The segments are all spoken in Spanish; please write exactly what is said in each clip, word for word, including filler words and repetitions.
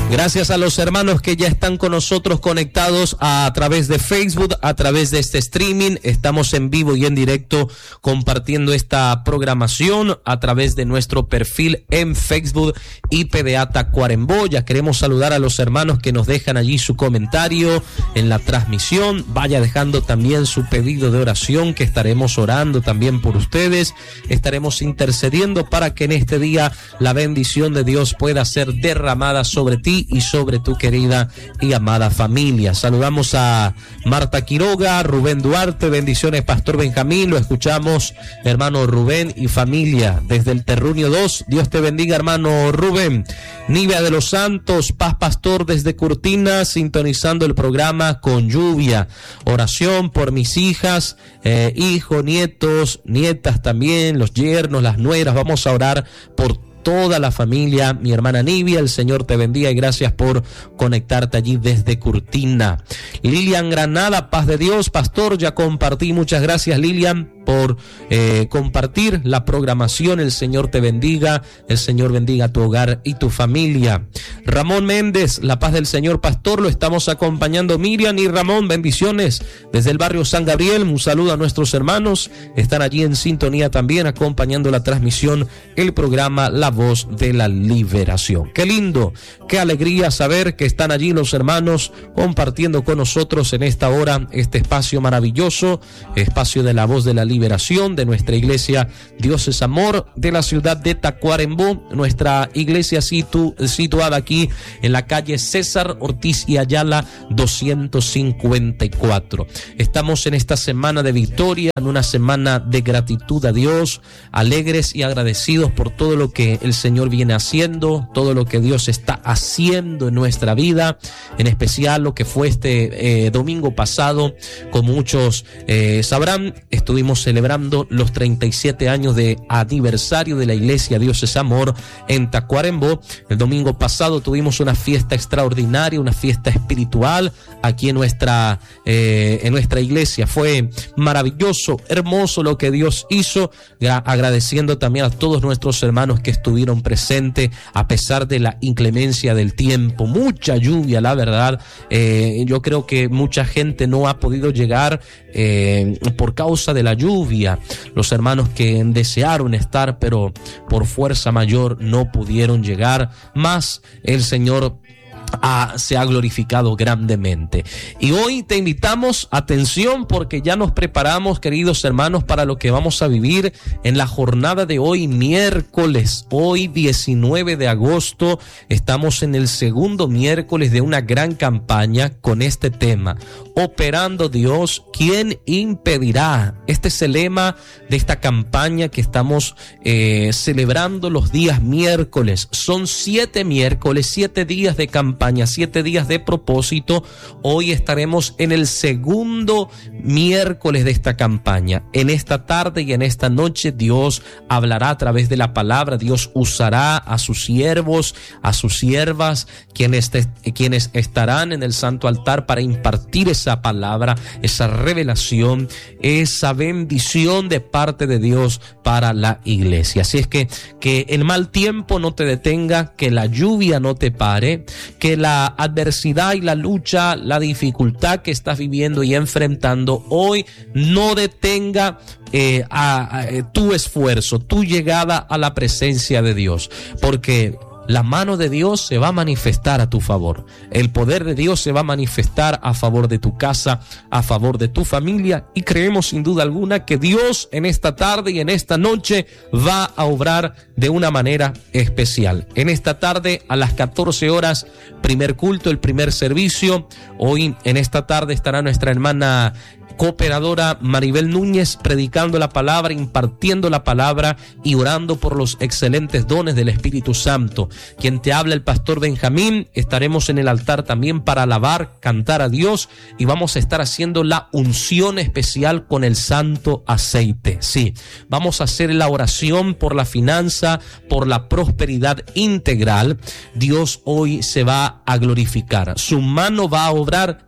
Gracias a los hermanos que ya están con nosotros conectados a través de Facebook, a través de este streaming. Estamos en vivo y en directo compartiendo esta programación a través de nuestro perfil en Facebook I P de Tacuarembó. Ya queremos saludar a los hermanos que nos dejan allí su comentario en la transmisión. Vaya dejando también su pedido de oración, que estaremos orando también por ustedes. Estaremos intercediendo para que en este día la bendición de Dios pueda ser derramada sobre ti y sobre tu querida y amada familia. Saludamos a Marta Quiroga, Rubén Duarte, bendiciones Pastor Benjamín, lo escuchamos hermano Rubén y familia desde el Terruño dos, Dios te bendiga hermano Rubén. Nivea de los Santos, Paz Pastor desde Curtina, sintonizando el programa con lluvia. Oración por mis hijas, eh, hijos, nietos, nietas también, los yernos, las nueras. Vamos a orar por toda la familia, mi hermana Nivia, el Señor te bendiga y gracias por conectarte allí desde Curtina. Lilian Granada, paz de Dios, pastor, ya compartí, muchas gracias Lilian por eh, compartir la programación, el Señor te bendiga, el Señor bendiga tu hogar y tu familia. Ramón Méndez, la paz del Señor, pastor, lo estamos acompañando Miriam y Ramón, bendiciones desde el barrio San Gabriel, un saludo a nuestros hermanos, están allí en sintonía también acompañando la transmisión, el programa La Voz de la Liberación. Qué lindo, qué alegría saber que están allí los hermanos compartiendo con nosotros en esta hora este espacio maravilloso, espacio de la Voz de la Liberación de nuestra iglesia Dios es Amor de la ciudad de Tacuarembó, nuestra iglesia situ, situada aquí en la calle César Ortiz y Ayala doscientos cincuenta y cuatro. Estamos en esta semana de victoria, en una semana de gratitud a Dios, alegres y agradecidos por todo lo que el Señor viene haciendo, todo lo que Dios está haciendo en nuestra vida, en especial lo que fue este eh, domingo pasado, como muchos eh, sabrán, estuvimos celebrando los treinta y siete años de aniversario de la iglesia Dios es Amor en Tacuarembó. El domingo pasado tuvimos una fiesta extraordinaria, una fiesta espiritual aquí en nuestra, eh, en nuestra iglesia. Fue maravilloso, hermoso lo que Dios hizo, agradeciendo también a todos nuestros hermanos que estuvieron presentes a pesar de la inclemencia del tiempo, mucha lluvia, la verdad. Eh, yo creo que mucha gente no ha podido llegar eh, por causa de la lluvia. Los hermanos que desearon estar, pero por fuerza mayor no pudieron llegar, más el Señor Ah, se ha glorificado grandemente. Y hoy te invitamos, atención, porque ya nos preparamos, queridos hermanos, para lo que vamos a vivir en la jornada de hoy, miércoles, hoy diecinueve de agosto. Estamos en el segundo miércoles de una gran campaña con este tema: operando Dios, ¿quién impedirá? Este es el lema de esta campaña que estamos eh, celebrando los días miércoles. Son siete miércoles, siete días de campaña, siete días de propósito. Hoy estaremos en el segundo miércoles de esta campaña. En esta tarde y en esta noche Dios hablará a través de la palabra. Dios usará a sus siervos, a sus siervas, quienes, te, quienes estarán en el santo altar para impartir esa palabra, esa revelación, esa bendición de parte de Dios para la iglesia. Así es que que el mal tiempo no te detenga, que la lluvia no te pare, que la adversidad y la lucha, la dificultad que estás viviendo y enfrentando hoy no detenga eh, a, a, tu esfuerzo, tu llegada a la presencia de Dios, porque la mano de Dios se va a manifestar a tu favor. El poder de Dios se va a manifestar a favor de tu casa, a favor de tu familia, y creemos sin duda alguna que Dios en esta tarde y en esta noche va a obrar de una manera especial. En esta tarde a las catorce horas, primer culto, el primer servicio. Hoy en esta tarde estará nuestra hermana cooperadora Maribel Núñez predicando la palabra, impartiendo la palabra y orando por los excelentes dones del Espíritu Santo. Quien te habla, el pastor Benjamín. Estaremos en el altar también para alabar, cantar a Dios, y vamos a estar haciendo la unción especial con el santo aceite. Sí, vamos a hacer la oración por la finanza, por la prosperidad integral. Dios hoy se va a glorificar, su mano va a obrar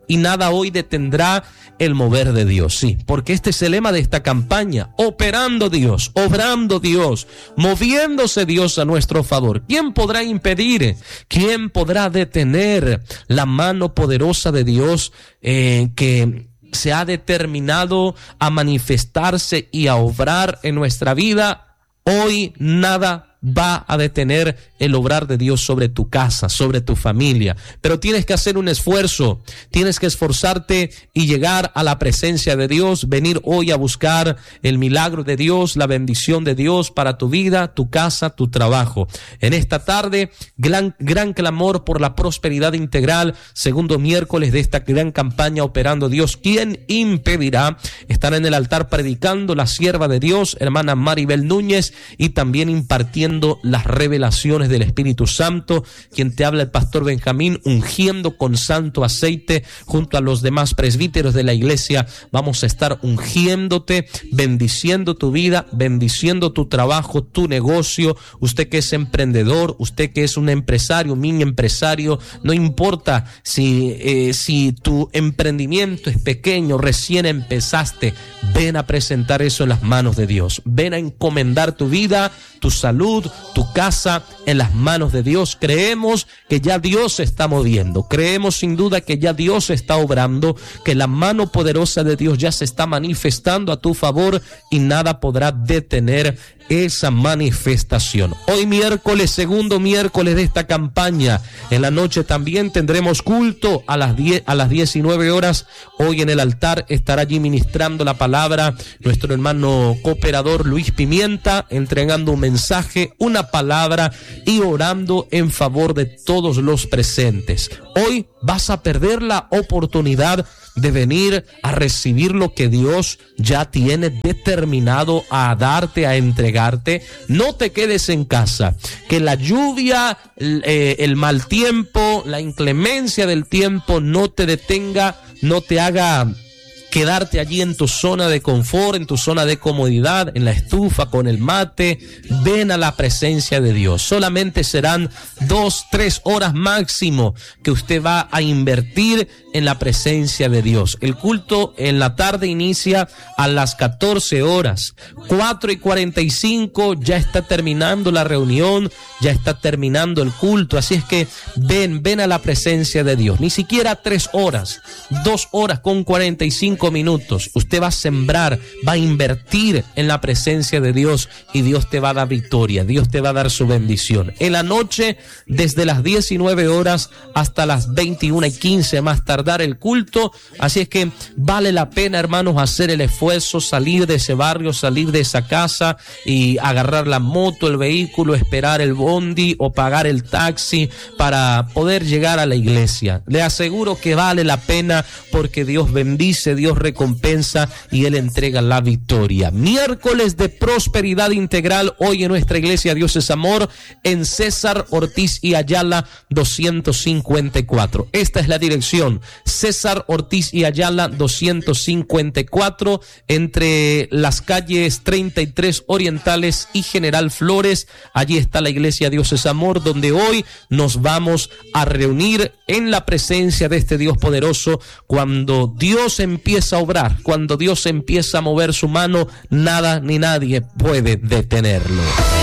y nada hoy detendrá el mover de Dios. Sí, porque este es el lema de esta campaña: operando Dios, obrando Dios, moviéndose Dios a nuestro favor. ¿Quién podrá impedir? ¿Quién podrá detener la mano poderosa de Dios eh, que se ha determinado a manifestarse y a obrar en nuestra vida? Hoy nada va a detener el obrar de Dios sobre tu casa, sobre tu familia, pero tienes que hacer un esfuerzo, tienes que esforzarte y llegar a la presencia de Dios, venir hoy a buscar el milagro de Dios, la bendición de Dios para tu vida, tu casa, tu trabajo. En esta tarde, gran, gran clamor por la prosperidad integral, segundo miércoles de esta gran campaña Operando Dios. ¿Quién impedirá? Estar en el altar predicando la sierva de Dios, hermana Maribel Núñez, y también impartiendo las revelaciones del Espíritu Santo. Quien te habla, el pastor Benjamín, ungiendo con santo aceite junto a los demás presbíteros de la iglesia. Vamos a estar ungiéndote, bendiciendo tu vida, bendiciendo tu trabajo, tu negocio. Usted que es emprendedor, usted que es un empresario, mini empresario, no importa si, eh, si tu emprendimiento es pequeño, recién empezaste, ven a presentar eso en las manos de Dios. Ven a encomendar tu vida, tu salud, tu casa en las manos de Dios. Creemos que ya Dios se está moviendo. Creemos sin duda que ya Dios está obrando, que la mano poderosa de Dios ya se está manifestando a tu favor y nada podrá detener esa manifestación. Hoy miércoles, segundo miércoles de esta campaña, en la noche también tendremos culto a las diez, a las diecinueve horas. Hoy en el altar estará allí ministrando la palabra nuestro hermano cooperador Luis Pimienta, entregando un mensaje, una palabra y orando en favor de todos los presentes. Hoy vas a perder la oportunidad de venir a recibir lo que Dios ya tiene determinado a darte, a entregarte. No te quedes en casa, que la lluvia, eh, el mal tiempo, la inclemencia del tiempo no te detenga, no te haga quedarte allí en tu zona de confort, en tu zona de comodidad, en la estufa, con el mate. Ven a la presencia de Dios. Solamente serán dos, tres horas máximo que usted va a invertir en la presencia de Dios. El culto en la tarde inicia a las catorce horas. cuatro y cuarenta y cinco ya está terminando la reunión, ya está terminando el culto. Así es que ven, ven a la presencia de Dios. Ni siquiera tres horas, dos horas con cuarenta y cinco minutos. Usted va a sembrar, va a invertir en la presencia de Dios y Dios te va a dar victoria, Dios te va a dar su bendición. En la noche, desde las diecinueve horas hasta las veintiuna y quince más tardar el culto. Así es que vale la pena, hermanos, hacer el esfuerzo, salir de ese barrio, salir de esa casa y agarrar la moto, el vehículo, esperar el bondi o pagar el taxi para poder llegar a la iglesia. Le aseguro que vale la pena, porque Dios bendice, Dios recompensa y Él entrega la victoria. Miércoles de prosperidad integral hoy en nuestra iglesia Dios es Amor, en César Ortiz y Ayala doscientos cincuenta y cuatro. Esta es la dirección: César Ortiz y Ayala doscientos cincuenta y cuatro, entre las calles treinta y tres Orientales y General Flores. Allí está la iglesia Dios es Amor, donde hoy nos vamos a reunir en la presencia de este Dios poderoso. Cuando Dios empieza a obrar, cuando Dios empieza a mover su mano, nada ni nadie puede detenerlo.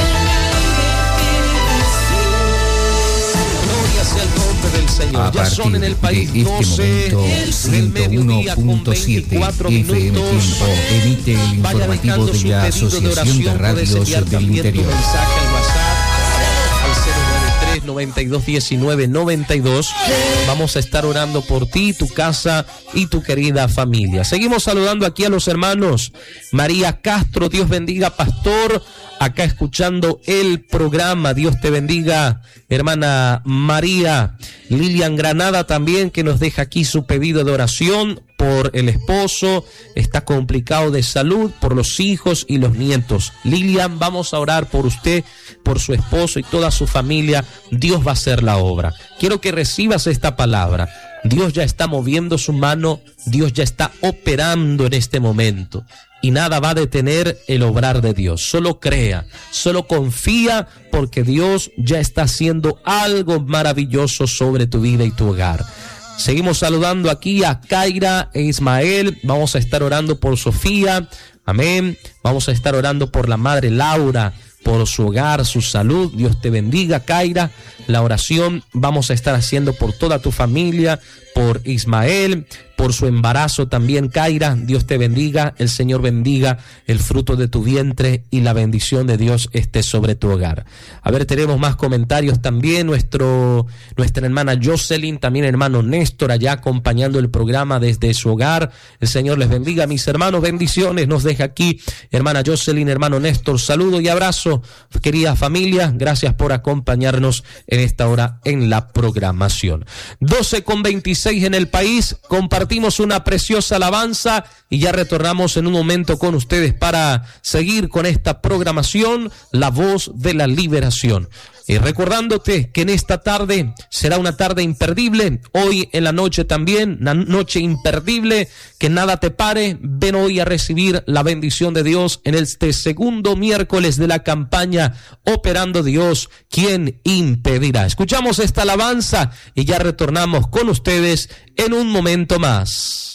Gloria sea el nombre del Señor. A ya son en el país de este momento, ciento uno punto siete F M Tiempo emite el informativo de la Asociación de Radios del Interior. noventa y dos diecinueve noventa y dos. Vamos a estar orando por ti, tu casa y tu querida familia. Seguimos saludando aquí a los hermanos. María Castro, Dios bendiga, pastor, acá escuchando el programa. Dios te bendiga, hermana María. Lilian Granada también, que nos deja aquí su pedido de oración por el esposo, está complicado de salud, por los hijos y los nietos. Lilian, vamos a orar por usted, por su esposo y toda su familia. Dios va a hacer la obra. Quiero que recibas esta palabra. Dios ya está moviendo su mano, Dios ya está operando en este momento. Y nada va a detener el obrar de Dios. Solo crea, solo confía, porque Dios ya está haciendo algo maravilloso sobre tu vida y tu hogar. Seguimos saludando aquí a Kaira e Ismael. Vamos a estar orando por Sofía. Amén. Vamos a estar orando por la madre Laura, por su hogar, su salud. Dios te bendiga, Kaira. La oración vamos a estar haciendo por toda tu familia, por Ismael, por su embarazo también, Kaira. Dios te bendiga, el Señor bendiga el fruto de tu vientre y la bendición de Dios esté sobre tu hogar. A ver, tenemos más comentarios también. Nuestro, nuestra hermana Jocelyn, también hermano Néstor, allá acompañando el programa desde su hogar. El Señor les bendiga, mis hermanos, bendiciones. Nos deja aquí hermana Jocelyn, hermano Néstor, saludo y abrazo, querida familia. Gracias por acompañarnos en esta hora en la programación. doce con veintiséis en el país. Compartimos una preciosa alabanza y ya retornamos en un momento con ustedes para seguir con esta programación, La Voz de la Liberación. Y recordándote que en esta tarde será una tarde imperdible, hoy en la noche también, una noche imperdible, que nada te pare. Ven hoy a recibir la bendición de Dios en este segundo miércoles de la campaña Operando Dios, ¿quién impedirá? Escuchamos esta alabanza y ya retornamos con ustedes en un momento más.